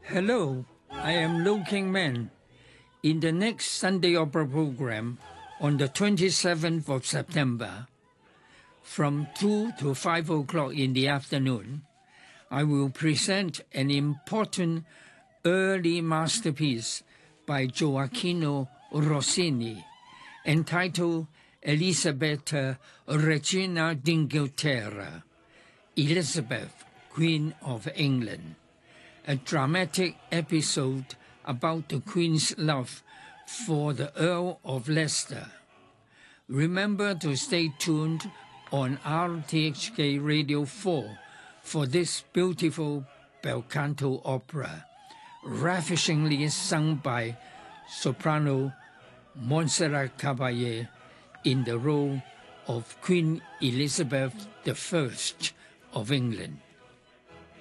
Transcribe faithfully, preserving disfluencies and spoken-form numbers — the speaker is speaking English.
Hello, I am Lou King Man. In the next Sunday Opera program on the twenty-seventh of September, from two to five o'clock in the afternoon, I will present an important early masterpiece by Gioacchino Rossini entitled Elisabetta Regina d'Inghilterra, Elizabeth, Queen of England, a dramatic episode about the Queen's love for the Earl of Leicester. Remember to stay tuned on R T H K Radio four for this beautiful bel canto opera, ravishingly sung by soprano Montserrat Caballé in the role of Queen Elizabeth the First of England.